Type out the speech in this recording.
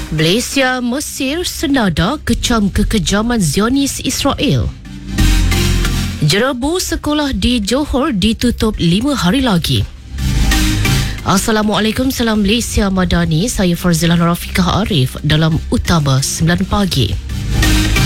Malaysia, Mesir senada kecam kekejaman Zionis Israel. Jerebu sekolah di Johor ditutup 5 hari lagi. Assalamualaikum, salam Malaysia Madani. Saya Farzila Rafiqah Arif dalam Utama 9 Pagi.